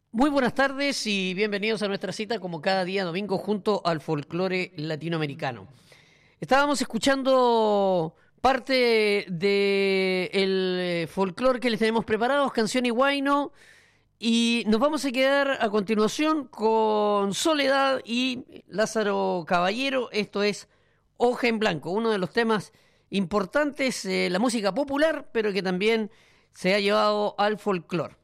Muy buenas tardes y bienvenidos a nuestra cita como cada día domingo junto al folclore latinoamericano. Estábamos escuchando parte del folclore que les tenemos preparados, Canción y Huayno, y nos vamos a quedar a continuación con Soledad y Lázaro Caballero. Esto es Hoja en Blanco, uno de los temas importantes de la música popular, pero que también se ha llevado al folclore.